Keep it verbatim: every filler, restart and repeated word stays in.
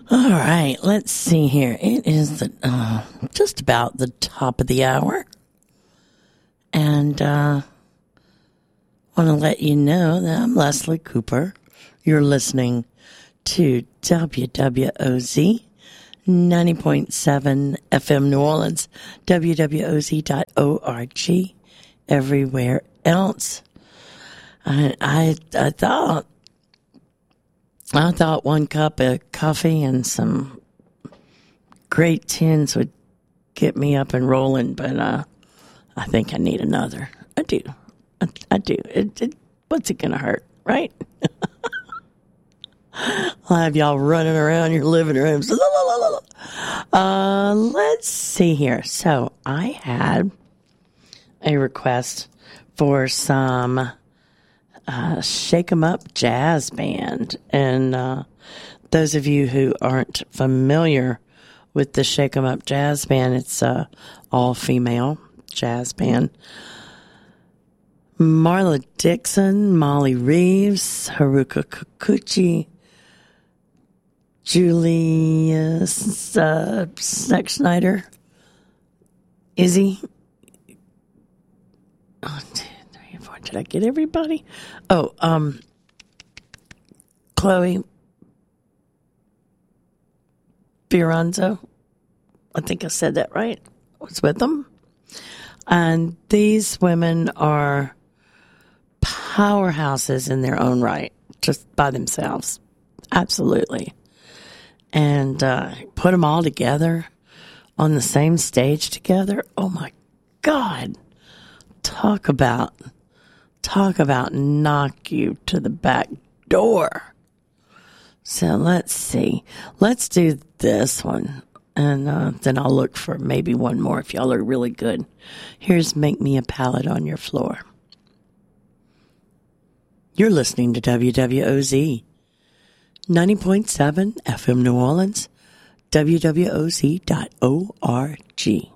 All right, let's see here. It is the, uh, just about the top of the hour. And uh, I want to let you know that I'm Leslie Cooper. You're listening to W W O Z ninety point seven F M New Orleans, W W O Z dot org, everywhere else. I, I, I thought... I thought one cup of coffee and some great tins would get me up and rolling, but uh, I think I need another. I do. I, I do. It, it, what's it going to hurt, right? I'll have y'all running around your living rooms. Uh, let's see here. So I had a request for some... Uh, Shake 'em Up Jazz Band. And uh, those of you who aren't familiar with the Shake 'em Up Jazz Band, it's uh, all-female jazz band. Marla Dixon, Molly Reeves, Haruka Kikuchi, Julia uh, Sneck-Schneider, Izzy. Oh, dude. Did I get everybody? Oh, um, Chloe Fioranzo. I think I said that right. Was with them. And these women are powerhouses in their own right, just by themselves. Absolutely. And uh, put them all together on the same stage together. Oh, my God. Talk about... Talk about knock you to the back door. So let's see. Let's do this one. And uh, then I'll look for maybe one more if y'all are really good. Here's Make Me a Pallet on Your Floor. You're listening to W W O Z ninety point seven F M New Orleans, W W O Z dot org.